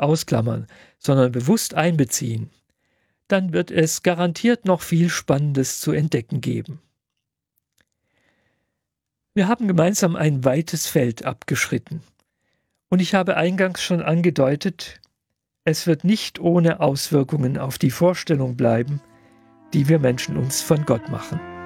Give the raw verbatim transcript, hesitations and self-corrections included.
ausklammern, sondern bewusst einbeziehen, dann wird es garantiert noch viel Spannendes zu entdecken geben. Wir haben gemeinsam ein weites Feld abgeschritten. Und ich habe eingangs schon angedeutet, es wird nicht ohne Auswirkungen auf die Vorstellung bleiben, die wir Menschen uns von Gott machen.